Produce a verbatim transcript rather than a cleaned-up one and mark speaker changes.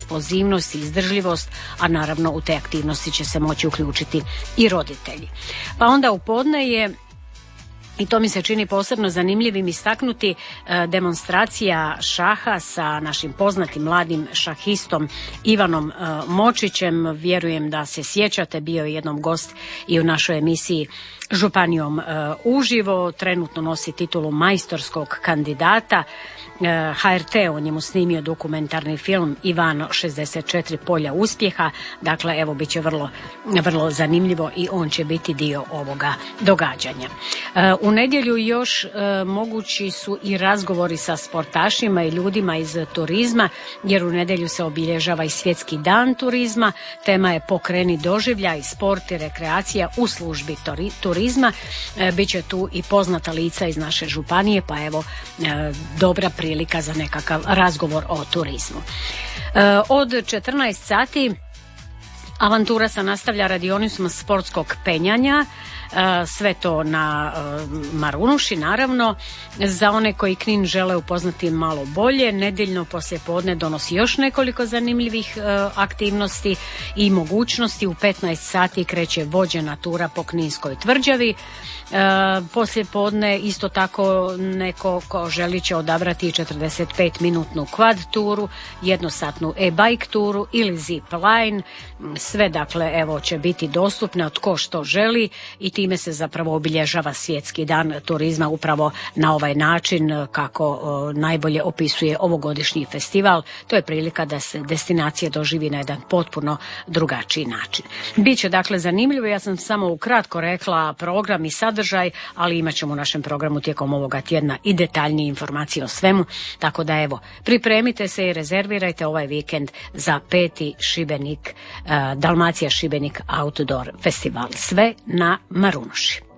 Speaker 1: eksplozivnost i izdržljivost, a naravno u te aktivnosti će se moći uključiti i roditelji. Pa onda u podne je, i to mi se čini posebno zanimljivim istaknuti, demonstracija šaha sa našim poznatim mladim šahistom Ivanom Močićem. Vjerujem da se sjećate, bio je jednom gost i u našoj emisiji Županijom uživo, trenutno nosi titulu majstorskog kandidata. H R T o njemu snimio dokumentarni film Ivano šezdeset četiri polja uspjeha, dakle evo bit će vrlo, vrlo zanimljivo i on će biti dio ovoga događanja. U nedjelju još mogući su i razgovori sa sportašima i ljudima iz turizma, jer u nedjelju se obilježava i Svjetski dan turizma. Tema je Pokreni doživljaj, sport i rekreacija u službi turizma. Biće tu i poznata lica iz naše županije, pa evo dobra prilika za nekakav razgovor o turizmu. Od četrnaest sati avantura se nastavlja radionicom sportskog penjanja, sve to na Marunuši naravno. Za one koji Knin žele upoznati malo bolje, nedjeljno poslijepodne donosi još nekoliko zanimljivih aktivnosti i mogućnosti. U petnaest sati kreće vođena tura po Kninskoj tvrđavi. E, poslije podne isto tako neko ko želi će odabrati četrdeset pet minutnu quad turu, jednosatnu e-bike turu ili zip line. Sve dakle evo će biti dostupne tko što želi i time se zapravo obilježava Svjetski dan turizma upravo na ovaj način kako o, najbolje opisuje ovogodišnji festival. To je prilika da se destinacija doživi na jedan potpuno drugačiji način. Biće dakle zanimljivo, ja sam samo ukratko rekla program i sadržaj, ali imat ćemo u našem programu tijekom ovoga tjedna i detaljnije informacije o svemu, tako da evo, pripremite se i rezervirajte ovaj vikend za peti Šibenik, uh, Dalmacija Šibenik Outdoor Festival. Sve na Marunuši.